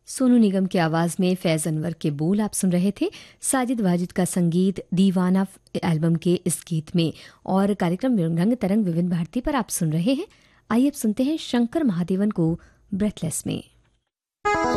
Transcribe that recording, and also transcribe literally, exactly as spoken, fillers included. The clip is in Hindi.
सोनू निगम की आवाज में फैज अनवर के बोल आप सुन रहे थे। साजिद वाजिद का संगीत दीवाना एल्बम के इस गीत में। और कार्यक्रम रंग तरंग विभिन्न भारती पर आप सुन रहे हैं। आइए अब सुनते हैं शंकर महादेवन को ब्रेथलेस में।